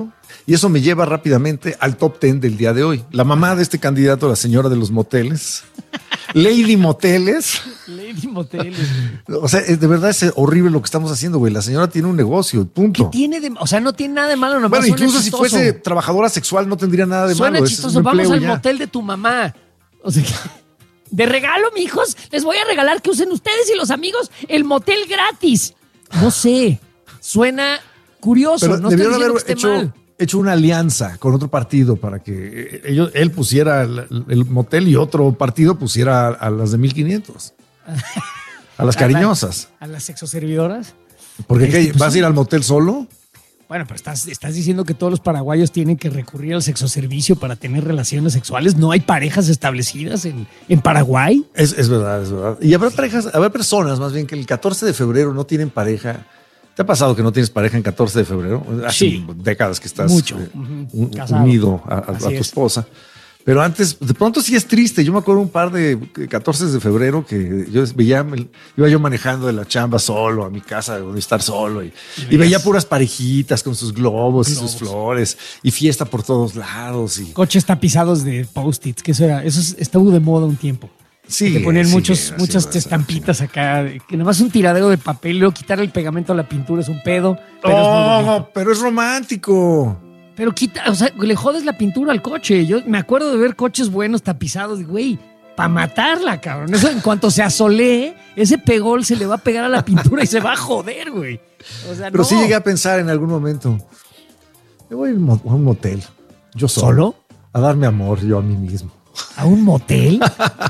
Y eso me lleva rápidamente al top 10 del día de hoy. La mamá de este candidato, la señora de los moteles, Lady Moteles. Lady Moteles. O sea, de verdad es horrible lo que estamos haciendo, güey. La señora tiene un negocio, punto. ¿Qué tiene de, o sea, no tiene nada de malo, nomás bueno, suena incluso chistoso. si fuese trabajadora sexual no tendría nada de Suena malo. chistoso. Vamos al motel de tu mamá. O sea, de regalo, mijos, les voy a regalar que usen ustedes y los amigos el motel gratis. No sé, suena curioso. Pero no debieron estoy haber diciendo que esté mal. hecho una alianza con otro partido para que él pusiera el motel y otro partido pusiera a las de 1500. A las cariñosas. A las sexoservidoras. Porque ¿qué? Pues, ¿Vas a ir al motel solo? Bueno, pero estás diciendo que todos los paraguayos tienen que recurrir al sexoservicio para tener relaciones sexuales. ¿No hay parejas establecidas en Paraguay? Es verdad, es verdad. Y habrá personas más bien que el 14 de febrero no tienen pareja. ¿Te ha pasado que no tienes pareja en 14 de febrero? Hace Sí. décadas que estás Mucho. unido a tu es. esposa. Pero antes, de pronto sí es triste. Yo me acuerdo un par de 14 de febrero que yo veía, iba yo manejando de la chamba solo a mi casa, donde estar solo. Y veía puras parejitas con sus globos y sus flores y fiesta por todos lados. Y Coches tapizados de post-its, que eso estuvo de moda un tiempo. sí, Te ponían sí, muchas sí, estampitas acá, que nomás un tiradero de papel, luego quitar el pegamento a la pintura es un pedo. Pero es muy bonito. pero es romántico. Pero o sea, le jodes la pintura al coche. Yo me acuerdo de ver coches buenos tapizados, güey, para matarla, cabrón. Eso en cuanto se asolee, ese pegol se le va a pegar a la pintura y se va a joder, güey. O sea, Pero no. sí llegué a pensar en algún momento, me voy a un motel, yo solo, a darme amor yo a mí mismo. ¿A un motel?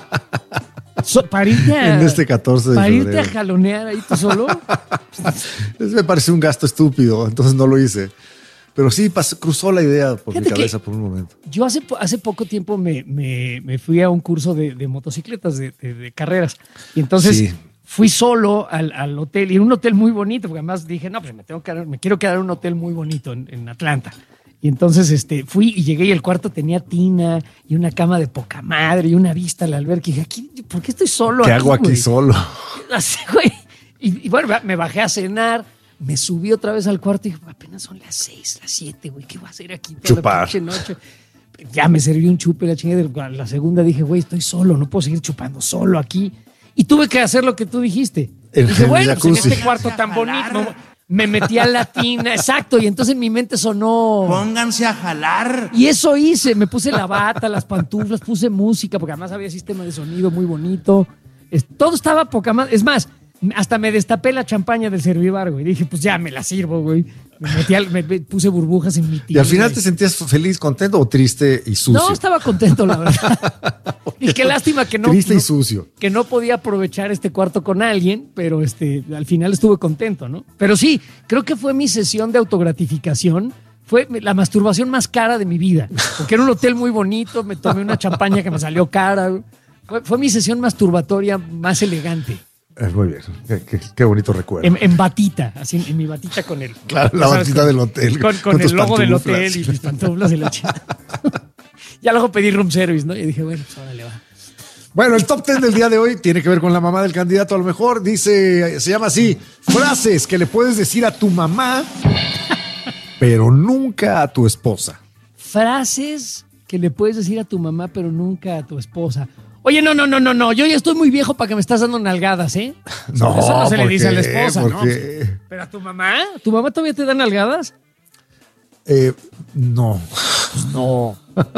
Para irte En este 14 de para febrero. irte a jalonear ahí tú solo. Me pareció un gasto estúpido, entonces no lo hice. Pero sí, cruzó la idea por Fíjate mi cabeza por un momento. Yo hace poco tiempo me fui a un curso de motocicletas, de carreras. Y entonces Sí. fui solo al hotel, y era un hotel muy bonito, porque además dije, no, pues me quiero quedar en un hotel muy bonito en Atlanta. Y entonces fui y llegué y el cuarto tenía tina y una cama de poca madre y una vista al alberca. Y dije, ¿por qué estoy solo ¿Qué aquí, hago aquí güey? solo? Así, güey. Y bueno, me bajé a cenar, me subí otra vez al cuarto y dije, apenas son las 6, las 7, güey, ¿qué voy a hacer aquí toda Chupar. la pinche noche? Ya me serví un chupe, la chingada. La segunda dije, güey, estoy solo, no puedo seguir chupando solo aquí. Y tuve que hacer lo que tú dijiste. Dije, bueno, pues en este cuarto tan bonito, me metí a la tina, exacto, y entonces en mi mente sonó... Pónganse a jalar. Y eso hice, me puse la bata, las pantuflas, puse música, porque además había sistema de sonido muy bonito. Todo estaba poca más. Es más, hasta me destapé la champaña del Servivar, güey. Dije, pues ya me la sirvo, güey. Me puse burbujas en mi tía. ¿Y al final te sentías feliz, contento o triste y sucio? No, estaba contento, la verdad. Y qué lástima que no... Triste y sucio. Que no podía aprovechar este cuarto con alguien, pero al final estuve contento, ¿no? Pero sí, creo que fue mi sesión de autogratificación. Fue la masturbación más cara de mi vida. Porque era un hotel muy bonito, me tomé una champaña que me salió cara. Fue mi sesión masturbatoria más elegante. Muy bien, qué bonito recuerdo. En batita, así en mi batita con el... Claro, la ¿sabes? batita del hotel. Con tus el logo del pantuflas. hotel y mis pantuflas y la chingada. Ya luego pedí room service, ¿no? Y dije, bueno, pues ahora le va. Bueno, el top 10 del día de hoy tiene que ver con la mamá del candidato. A lo mejor dice, se llama así: frases que le puedes decir a tu mamá, pero nunca a tu esposa. Frases que le puedes decir a tu mamá, pero nunca a tu esposa. Oye, no. Yo ya estoy muy viejo para que me estás dando nalgadas, ¿eh? No, Eso no se le ¿por dice a la qué? esposa, ¿Por ¿no? qué? Pero a tu mamá. ¿Tu mamá todavía te da nalgadas? No. No.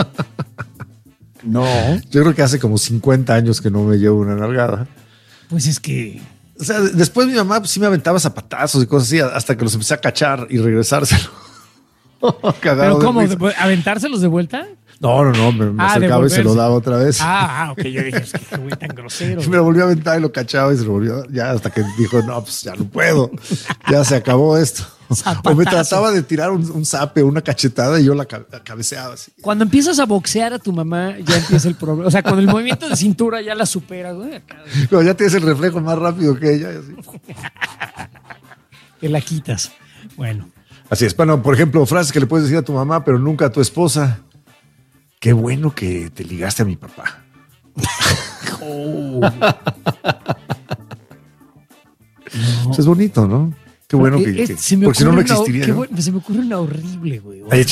No. Yo creo que hace como 50 años que no me llevo una nalgada. Pues es que... O sea, después mi mamá pues, sí me aventaba zapatazos y cosas así hasta que los empecé a cachar y regresárselo. ¿Pero cómo? risa. ¿Aventárselos de vuelta? No, me acercaba y se lo devolverse. daba otra vez. Ok, yo dije, es que qué güey tan grosero. Y me lo volvió a aventar y lo cachaba y se lo volvió a dar, ya hasta que dijo, no, pues ya no puedo, ya se acabó esto. Zapatazo. O me trataba de tirar un zape, una cachetada y yo la cabeceaba así. Cuando empiezas a boxear a tu mamá, ya empieza el problema. O sea, con el movimiento de cintura ya la superas, güey. Acá, Pero ya tienes el reflejo más rápido que ella. Y así. te la quitas. Bueno. Así es, bueno, por ejemplo, frases que le puedes decir a tu mamá, pero nunca a tu esposa. Qué bueno que te ligaste a mi papá. Oh. Pues es bonito, ¿no? Qué bueno que se me porque si no, no ocurre existiría. ¿no? se me ocurre una horrible, güey. Ahí